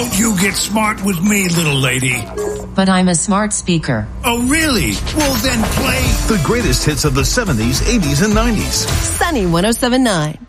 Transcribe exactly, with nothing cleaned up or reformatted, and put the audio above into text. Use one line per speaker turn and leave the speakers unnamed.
Don't you get smart with me, little lady.
But I'm a smart speaker.
Oh, really? Well, then play
the greatest hits of the seventies, eighties, and nineties.
Sunny one oh seven point nine.